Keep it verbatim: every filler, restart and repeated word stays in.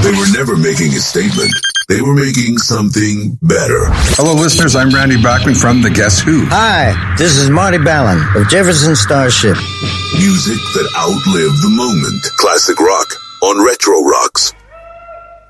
They were never making a statement. They were making something better. Hello, listeners. I'm Randy Bachman from The Guess Who. Hi, this is Marty Ballin of Jefferson Starship. Music that outlived the moment. Classic rock on Retro Rocks.